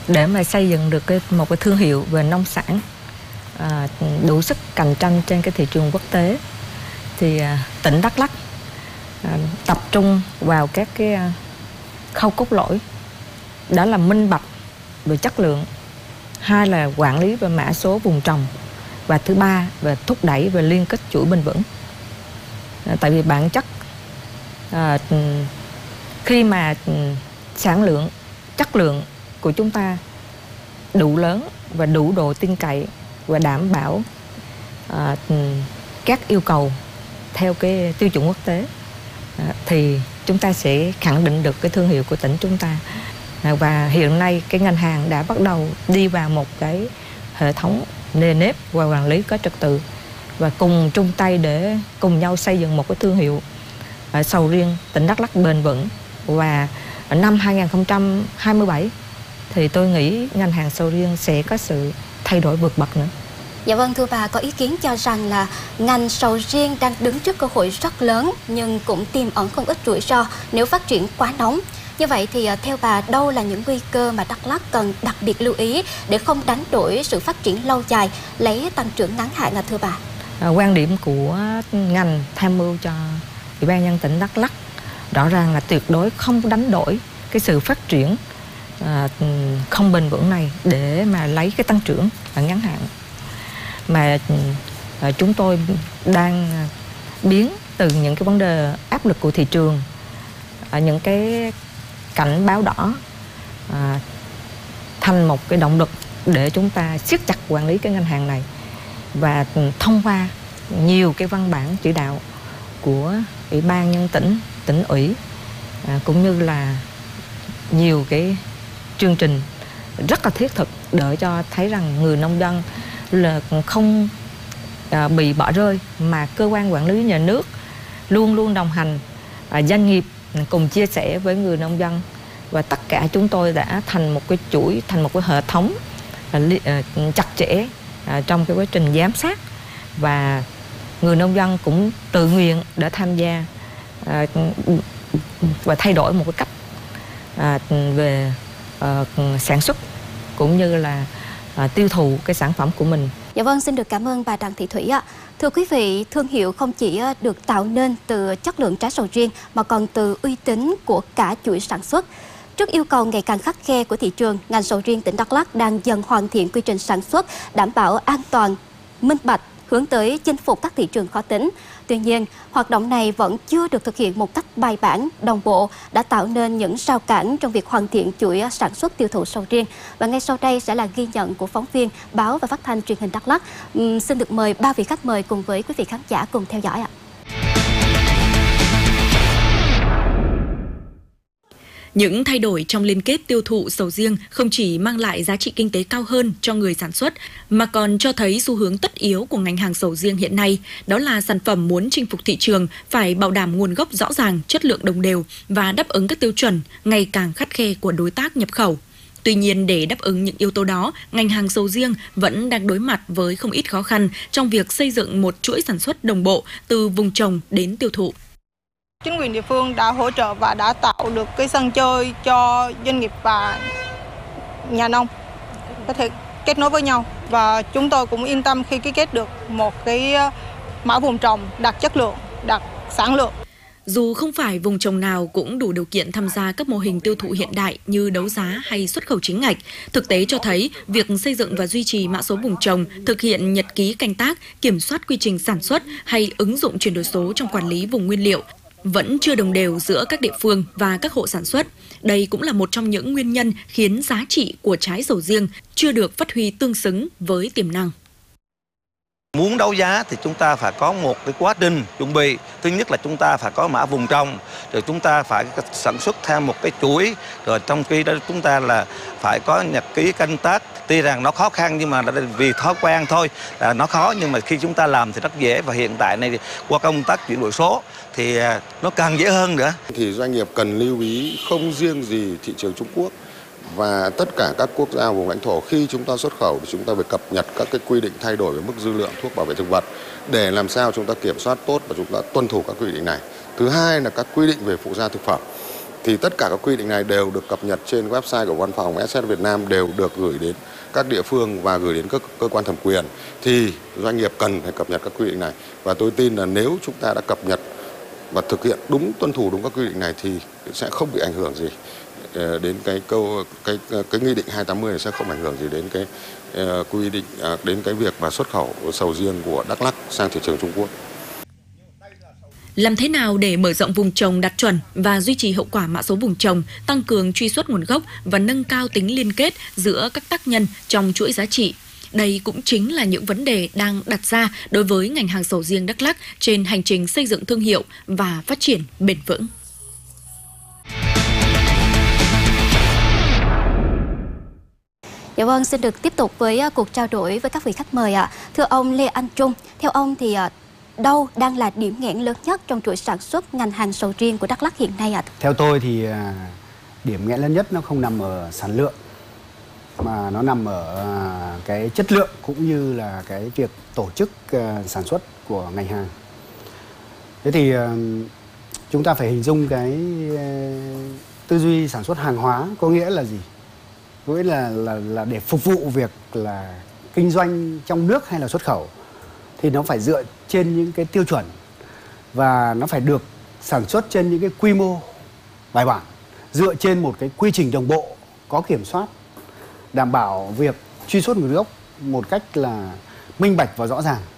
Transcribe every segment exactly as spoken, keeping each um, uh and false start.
để mà xây dựng được cái, một cái thương hiệu về nông sản à, đủ sức cạnh tranh trên cái thị trường quốc tế, thì à, tỉnh Đắk Lắk à, tập trung vào các cái à, khâu cốt lõi, đó là minh bạch về chất lượng, hai là quản lý về mã số vùng trồng, và thứ ba về thúc đẩy về liên kết chuỗi bền vững. À, tại vì bản chất à, khi mà sản lượng, chất lượng của chúng ta đủ lớn và đủ độ tin cậy và đảm bảo à, các yêu cầu theo cái tiêu chuẩn quốc tế, à, thì chúng ta sẽ khẳng định được cái thương hiệu của tỉnh chúng ta. À, và hiện nay cái ngành hàng đã bắt đầu đi vào một cái hệ thống nề nếp và quản lý có trật tự, và cùng chung tay để cùng nhau xây dựng một cái thương hiệu à, sầu riêng tỉnh Đắk Lắk bền vững. Và năm hai nghìn không trăm hai mươi bảy thì tôi nghĩ ngành hàng sầu riêng sẽ có sự thay đổi vượt bậc nữa. Dạ vâng, thưa bà, có ý kiến cho rằng là ngành sầu riêng đang đứng trước cơ hội rất lớn nhưng cũng tiềm ẩn không ít rủi ro nếu phát triển quá nóng. Như vậy thì theo bà, đâu là những nguy cơ mà Đắk Lắk cần đặc biệt lưu ý để không đánh đổi sự phát triển lâu dài, lấy tăng trưởng ngắn hạn à thưa bà? À, quan điểm của ngành tham mưu cho Ủy ban nhân dân tỉnh Đắk Lắk rõ ràng là tuyệt đối không đánh đổi cái sự phát triển à, không bền vững này để mà lấy cái tăng trưởng ở ngắn hạn, mà à, chúng tôi đang biến từ những cái vấn đề áp lực của thị trường, à, những cái cảnh báo đỏ à, thành một cái động lực để chúng ta siết chặt quản lý cái ngành hàng này, và thông qua nhiều cái văn bản chỉ đạo của Ủy ban nhân tỉnh, tỉnh ủy à, cũng như là nhiều cái chương trình rất là thiết thực để cho thấy rằng người nông dân là không à, bị bỏ rơi, mà cơ quan quản lý nhà nước luôn luôn đồng hành, à, doanh nghiệp cùng chia sẻ với người nông dân, và tất cả chúng tôi đã thành một cái chuỗi, thành một cái hệ thống à, à, chặt chẽ à, trong cái quá trình giám sát, và người nông dân cũng tự nguyện để tham gia à, và thay đổi một cái cách à, về à, sản xuất cũng như là à, tiêu thụ cái sản phẩm của mình. Dạ vâng, xin được cảm ơn bà Đặng Thị Thủy ạ. Thưa quý vị, thương hiệu không chỉ được tạo nên từ chất lượng trái sầu riêng mà còn từ uy tín của cả chuỗi sản xuất. Trước yêu cầu ngày càng khắt khe của thị trường, ngành sầu riêng tỉnh Đắk Lắk đang dần hoàn thiện quy trình sản xuất, đảm bảo an toàn, minh bạch, hướng tới chinh phục các thị trường khó tính. Tuy nhiên, hoạt động này vẫn chưa được thực hiện một cách bài bản, đồng bộ, đã tạo nên những rào cản trong việc hoàn thiện chuỗi sản xuất tiêu thụ sầu riêng. Và ngay sau đây sẽ là ghi nhận của phóng viên báo và phát thanh truyền hình Đắk Lắk. Uhm, xin được mời ba vị khách mời cùng với quý vị khán giả cùng theo dõi ạ. Những thay đổi trong liên kết tiêu thụ sầu riêng không chỉ mang lại giá trị kinh tế cao hơn cho người sản xuất, mà còn cho thấy xu hướng tất yếu của ngành hàng sầu riêng hiện nay, đó là sản phẩm muốn chinh phục thị trường phải bảo đảm nguồn gốc rõ ràng, chất lượng đồng đều và đáp ứng các tiêu chuẩn ngày càng khắt khe của đối tác nhập khẩu. Tuy nhiên, để đáp ứng những yếu tố đó, ngành hàng sầu riêng vẫn đang đối mặt với không ít khó khăn trong việc xây dựng một chuỗi sản xuất đồng bộ từ vùng trồng đến tiêu thụ. Chính quyền địa phương đã hỗ trợ và đã tạo được cái sân chơi cho doanh nghiệp và nhà nông có thể kết nối với nhau, và chúng tôi cũng yên tâm khi ký kết được một cái mã vùng trồng đạt chất lượng, đạt sản lượng. Dù không phải vùng trồng nào cũng đủ điều kiện tham gia các mô hình tiêu thụ hiện đại như đấu giá hay xuất khẩu chính ngạch, thực tế cho thấy việc xây dựng và duy trì mã số vùng trồng, thực hiện nhật ký canh tác, kiểm soát quy trình sản xuất hay ứng dụng chuyển đổi số trong quản lý vùng nguyên liệu vẫn chưa đồng đều giữa các địa phương và các hộ sản xuất. Đây cũng là một trong những nguyên nhân khiến giá trị của trái sầu riêng chưa được phát huy tương xứng với tiềm năng. Muốn đấu giá thì chúng ta phải có một cái quá trình chuẩn bị. Thứ nhất là chúng ta phải có mã vùng trồng, rồi chúng ta phải sản xuất theo một cái chuỗi, rồi trong khi đó chúng ta là phải có nhật ký canh tác. Tuy rằng nó khó khăn nhưng mà vì thói quen thôi, là nó khó, nhưng mà khi chúng ta làm thì rất dễ, và hiện tại này qua công tác chuyển đổi số thì nó càng dễ hơn nữa. Thì doanh nghiệp cần lưu ý không riêng gì thị trường Trung Quốc, và tất cả các quốc gia vùng lãnh thổ khi chúng ta xuất khẩu thì chúng ta phải cập nhật các cái quy định thay đổi về mức dư lượng thuốc bảo vệ thực vật để làm sao chúng ta kiểm soát tốt và chúng ta tuân thủ các quy định này. Thứ hai là các quy định về phụ gia thực phẩm. thì tất cả các quy định này đều được cập nhật trên website của Văn phòng ét ét Việt Nam, đều được gửi đến các địa phương và gửi đến các cơ quan thẩm quyền. Thì doanh nghiệp cần phải cập nhật các quy định này, và tôi tin là nếu chúng ta đã cập nhật và thực hiện đúng, tuân thủ đúng các quy định này thì sẽ không bị ảnh hưởng gì đến cái câu cái cái nghị định hai tám mươi này, sẽ không ảnh hưởng gì đến cái uh, quy định uh, đến cái việc mà xuất khẩu sầu riêng của Đắk Lắk sang thị trường Trung Quốc. Làm thế nào để mở rộng vùng trồng đạt chuẩn và duy trì hiệu quả mã số vùng trồng, tăng cường truy xuất nguồn gốc và nâng cao tính liên kết giữa các tác nhân trong chuỗi giá trị? Đây cũng chính là những vấn đề đang đặt ra đối với ngành hàng sầu riêng Đắk Lắk trên hành trình xây dựng thương hiệu và phát triển bền vững. Dạ vâng, xin được tiếp tục với cuộc trao đổi với các vị khách mời ạ. Thưa ông Lê Anh Trung, theo ông thì đâu đang là điểm nghẽn lớn nhất trong chuỗi sản xuất ngành hàng sầu riêng của Đắk Lắk hiện nay ạ? Theo tôi thì điểm nghẽn lớn nhất nó không nằm ở sản lượng, mà nó nằm ở cái chất lượng cũng như là cái việc tổ chức sản xuất của ngành hàng. Thế thì chúng ta phải hình dung cái tư duy sản xuất hàng hóa có nghĩa là gì? Có nghĩa là, là, là để phục vụ việc là kinh doanh trong nước hay là xuất khẩu thì nó phải dựa trên những cái tiêu chuẩn và nó phải được sản xuất trên những cái quy mô bài bản, dựa trên một cái quy trình đồng bộ, có kiểm soát, đảm bảo việc truy xuất nguồn gốc một cách là minh bạch và rõ ràng.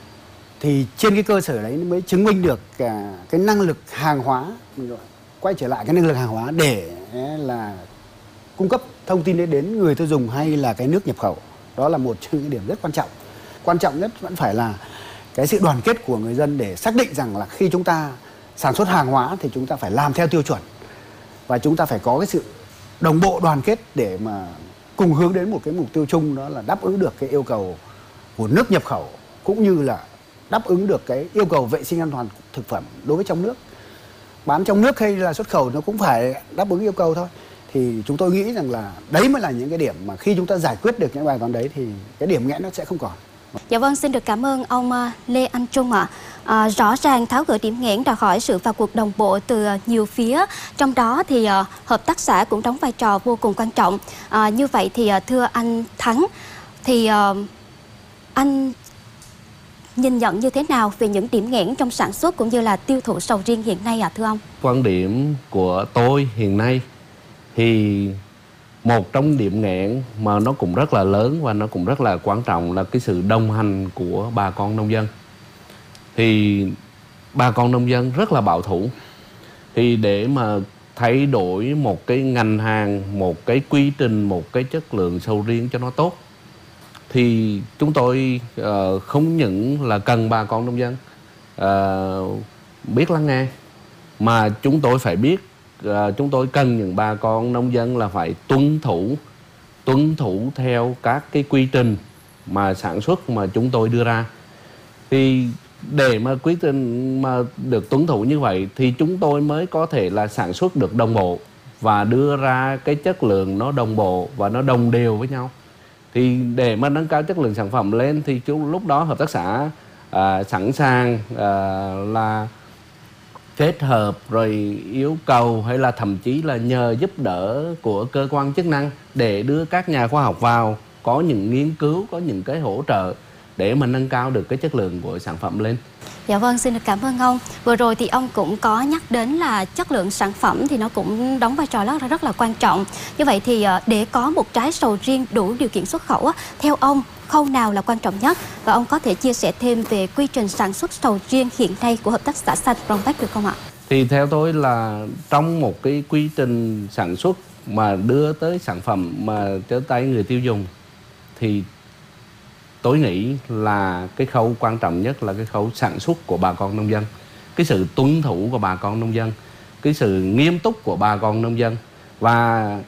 Thì trên cái cơ sở đấy mới chứng minh được cái, cái năng lực hàng hóa, quay trở lại cái năng lực hàng hóa để là cung cấp thông tin đến, đến người tiêu dùng hay là cái nước nhập khẩu. Đó là một trong những điểm rất quan trọng. Quan trọng nhất vẫn phải là cái sự đoàn kết của người dân để xác định rằng là khi chúng ta sản xuất hàng hóa thì chúng ta phải làm theo tiêu chuẩn và chúng ta phải có cái sự đồng bộ đoàn kết để mà cùng hướng đến một cái mục tiêu chung, đó là đáp ứng được cái yêu cầu của nước nhập khẩu cũng như là đáp ứng được cái yêu cầu vệ sinh an toàn thực phẩm đối với trong nước. Bán trong nước hay là xuất khẩu nó cũng phải đáp ứng yêu cầu thôi. Thì chúng tôi nghĩ rằng là đấy mới là những cái điểm mà khi chúng ta giải quyết được những bài toán đấy thì cái điểm nghẽn nó sẽ không còn. Dạ vâng, xin được cảm ơn ông Lê Anh Trung ạ. À, rõ ràng tháo gỡ điểm nghẽn đòi hỏi sự vào cuộc đồng bộ từ nhiều phía, trong đó thì uh, hợp tác xã cũng đóng vai trò vô cùng quan trọng. À, như vậy thì uh, thưa anh Thắng, thì uh, anh nhìn nhận như thế nào về những điểm nghẽn trong sản xuất cũng như là tiêu thụ sầu riêng hiện nay ạ, thưa ông? Quan điểm của tôi hiện nay thì một trong điểm nghẽn mà nó cũng rất là lớn và nó cũng rất là quan trọng là cái sự đồng hành của bà con nông dân. Thì bà con nông dân rất là bảo thủ. Thì để mà thay đổi một cái ngành hàng, một cái quy trình, một cái chất lượng sầu riêng cho nó tốt thì chúng tôi uh, không những là cần bà con nông dân uh, biết lắng nghe, mà chúng tôi phải biết uh, chúng tôi cần những bà con nông dân là phải tuân thủ tuân thủ theo các cái quy trình mà sản xuất mà chúng tôi đưa ra. Thì để mà quy trình mà được tuân thủ như vậy thì chúng tôi mới có thể là sản xuất được đồng bộ và đưa ra cái chất lượng nó đồng bộ và nó đồng đều với nhau. Thì để mà nâng cao chất lượng sản phẩm lên thì chúng, lúc đó hợp tác xã à, sẵn sàng à, là kết hợp rồi yêu cầu hay là thậm chí là nhờ giúp đỡ của cơ quan chức năng để đưa các nhà khoa học vào, có những nghiên cứu, có những cái hỗ trợ để mà nâng cao được cái chất lượng của sản phẩm lên. Dạ vâng, xin được cảm ơn ông. Vừa rồi thì ông cũng có nhắc đến là chất lượng sản phẩm thì nó cũng đóng vai trò rất là, rất là quan trọng. Như vậy thì để có một trái sầu riêng đủ điều kiện xuất khẩu, theo ông khâu nào là quan trọng nhất? Và ông có thể chia sẻ thêm về quy trình sản xuất sầu riêng hiện nay của hợp tác xã Xanh Prompac được không ạ? Thì theo tôi là trong một cái quy trình sản xuất mà đưa tới sản phẩm mà tới tay người tiêu dùng thì tôi nghĩ là cái khâu quan trọng nhất là cái khâu sản xuất của bà con nông dân, cái sự tuân thủ của bà con nông dân, cái sự nghiêm túc của bà con nông dân, và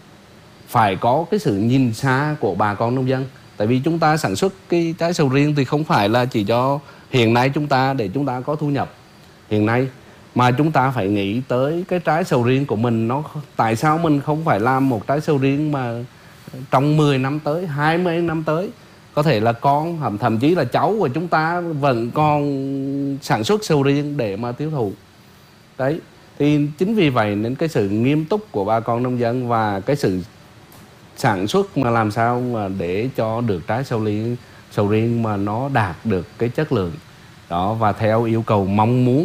phải có cái sự nhìn xa của bà con nông dân. Tại vì chúng ta sản xuất cái trái sầu riêng thì không phải là chỉ cho hiện nay chúng ta để chúng ta có thu nhập hiện nay, mà chúng ta phải nghĩ tới cái trái sầu riêng của mình. Nó tại sao mình không phải làm một trái sầu riêng mà trong mười năm tới, hai mươi năm tới, có thể là con, thậm chí là cháu của chúng ta vẫn còn sản xuất sầu riêng để mà tiêu thụ. Đấy, Thì chính vì vậy nên cái sự nghiêm túc của bà con nông dân và cái sự sản xuất mà làm sao mà để cho được trái sầu riêng sầu riêng mà nó đạt được cái chất lượng đó và theo yêu cầu mong muốn